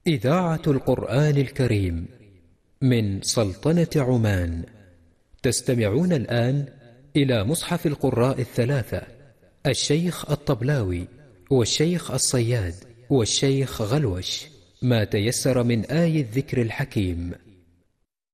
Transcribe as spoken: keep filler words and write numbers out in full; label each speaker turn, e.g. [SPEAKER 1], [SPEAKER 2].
[SPEAKER 1] إذاعة القرآن الكريم من سلطنة عمان. تستمعون الآن إلى مصحف القراء الثلاثة: الشيخ الطبلاوي والشيخ الصياد والشيخ غلوش، ما تيسر من آي الذكر الحكيم.